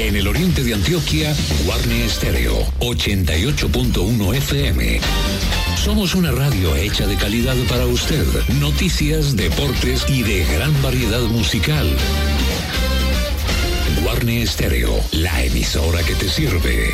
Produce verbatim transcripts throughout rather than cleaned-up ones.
En el oriente de Antioquia, Guarne Estéreo, ochenta y ocho punto uno F M. Somos una radio hecha de calidad para usted. Noticias, deportes y de gran variedad musical. Guarne Estéreo, la emisora que te sirve.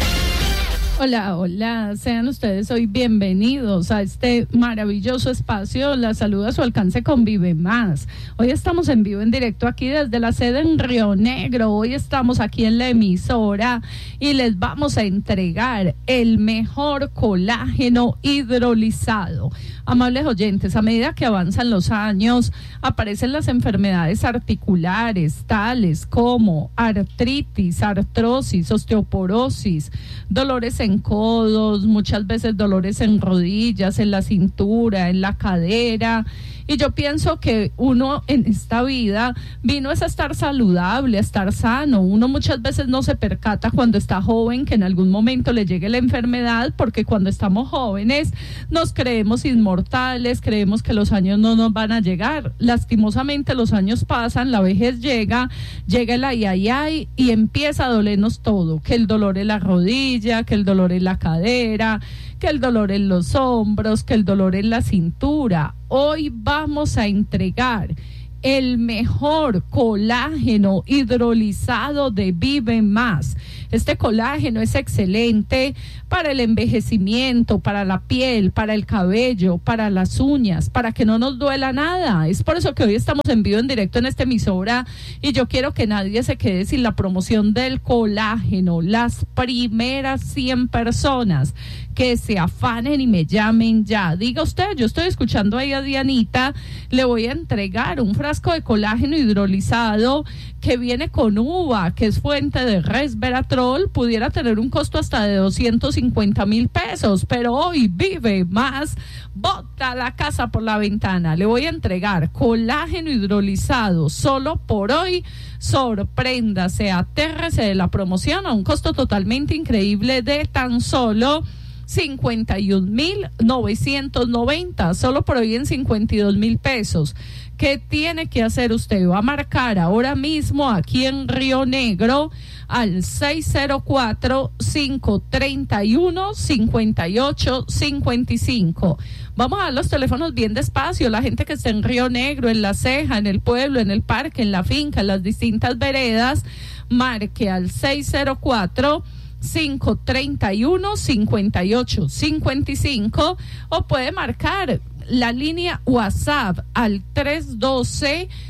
Hola, hola, sean ustedes hoy bienvenidos a este maravilloso espacio. La saluda a su alcance con Vive Más. Hoy estamos en vivo, en directo aquí desde la sede en Río Negro. Hoy estamos aquí en la emisora y les vamos a entregar el mejor colágeno hidrolizado. Amables oyentes, a medida que avanzan los años, aparecen las enfermedades articulares, tales como artritis, artrosis, osteoporosis, dolores en codos, muchas veces dolores en rodillas, en la cintura, en la cadera. Y yo pienso que uno en esta vida vino es a estar saludable, a estar sano. Uno muchas veces no se percata cuando está joven que en algún momento le llegue la enfermedad, porque cuando estamos jóvenes nos creemos inmortales, creemos que los años no nos van a llegar. Lastimosamente los años pasan, la vejez llega, llega el ay, ay, ay y empieza a dolernos todo, que el dolor en la rodilla, que el dolor en la cadera, que el dolor en los hombros, que el dolor en la cintura. Hoy vamos a entregar el mejor colágeno hidrolizado de Vive Más. Este colágeno es excelente para el envejecimiento, para la piel, para el cabello, para las uñas, para que no nos duela nada. Es por eso que hoy estamos en vivo, en directo en esta emisora, y yo quiero que nadie se quede sin la promoción del colágeno. Las primeras cien personas que se afanen y me llamen ya. Diga usted, yo estoy escuchando ahí a Dianita, le voy a entregar un frasco de colágeno hidrolizado que viene con uva, que es fuente de resveratrol. Pudiera tener un costo hasta de doscientos cincuenta mil pesos, pero hoy Vive Más bota la casa por la ventana. Le voy a entregar colágeno hidrolizado solo por hoy. Sorpréndase, atérrese de la promoción a un costo totalmente increíble de tan solo cincuenta y un mil novecientos noventa, solo por hoy en cincuenta y dos mil pesos. ¿Qué tiene que hacer usted? Va a marcar ahora mismo aquí en Río Negro al seis cero cuatro, cinco tres uno, cinco ocho cinco cinco. Vamos a dar los teléfonos bien despacio. La gente que está en Río Negro, en La Ceja, en el pueblo, en el parque, en la finca, en las distintas veredas, marque al seis cero cuatro, cinco tres uno, cinco ocho cinco cinco o puede marcar la línea WhatsApp al tres uno dos,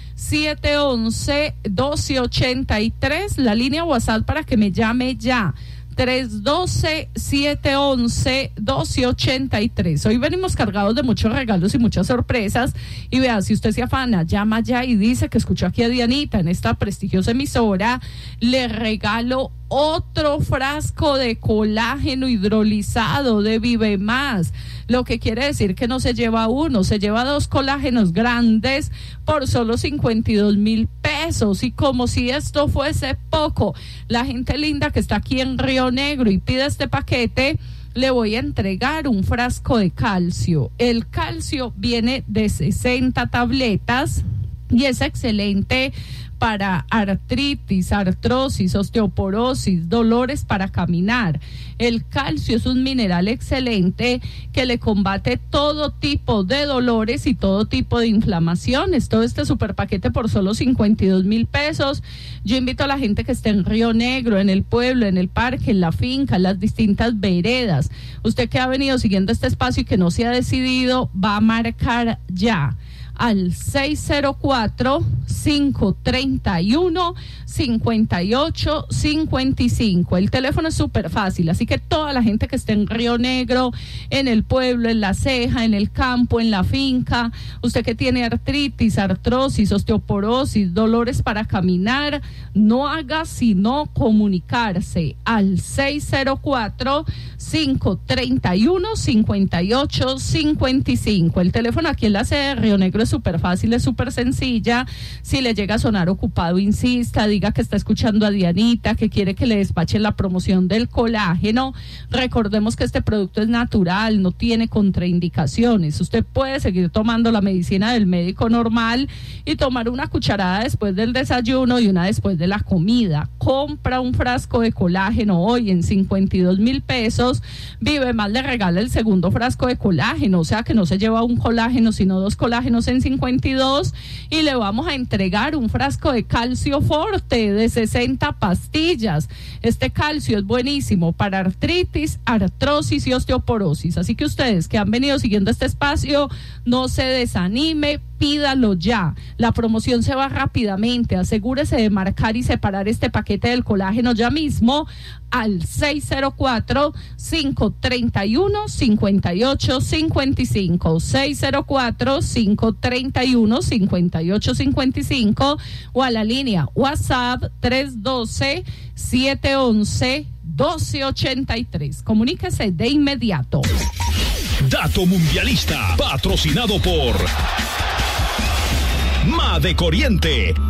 siete uno uno, uno dos ocho tres, la línea WhatsApp para que me llame ya. tres uno dos, siete uno uno, uno dos ocho tres. Hoy venimos cargados de muchos regalos y muchas sorpresas. Y vea, si usted se afana, llama ya y dice que escuchó aquí a Dianita en esta prestigiosa emisora, le regalo otro frasco de colágeno hidrolizado de Vive Más, lo que quiere decir que no se lleva uno, se lleva dos colágenos grandes por solo cincuenta y dos mil pesos. Y como si esto fuese poco, la gente linda que está aquí en Río Negro y pide este paquete, le voy a entregar un frasco de calcio. El calcio viene de sesenta tabletas y es excelente para artritis, artrosis, osteoporosis, dolores para caminar. El calcio es un mineral excelente que le combate todo tipo de dolores y todo tipo de inflamaciones. Todo este super paquete por solo cincuenta y dos mil pesos. Yo invito a la gente que esté en Río Negro, en el pueblo, en el parque, en la finca, en las distintas veredas. Usted que ha venido siguiendo este espacio y que no se ha decidido, va a marcar ya al seis cero cuatro, cinco tres uno, cinco ocho cinco cinco. El teléfono es súper fácil, así que toda la gente que esté en Río Negro, en el pueblo, en La Ceja, en el campo, en la finca, usted que tiene artritis, artrosis, osteoporosis, dolores para caminar, no haga sino comunicarse al seis cero cuatro, cinco tres uno, cinco ocho cinco cinco. El teléfono aquí en la sede de Río Negro es es súper fácil, es súper sencilla. Si le llega a sonar ocupado, insista, diga que está escuchando a Dianita, que quiere que le despache la promoción del colágeno. Recordemos que este producto es natural, no tiene contraindicaciones. Usted puede seguir tomando la medicina del médico normal y tomar una cucharada después del desayuno y una después de la comida. Compra un frasco de colágeno hoy en cincuenta y dos mil pesos. Vive Más le regala el segundo frasco de colágeno, o sea que no se lleva un colágeno sino dos colágenos en cincuenta y dos, y le vamos a entregar un frasco de calcio forte de sesenta pastillas. Este calcio es buenísimo para artritis, artrosis y osteoporosis, así que ustedes que han venido siguiendo este espacio, no se desanime, pídalo ya. La promoción se va rápidamente. Asegúrese de marcar y separar este paquete del colágeno ya mismo al seis cero cuatro, cinco tres uno, cinco ocho cinco cinco, seis cero cuatro, cinco tres uno, cinco ocho cinco cinco, o a la línea WhatsApp tres uno dos, siete uno uno, uno dos ocho tres. Comuníquese de inmediato. Dato mundialista, patrocinado por Made Corriente,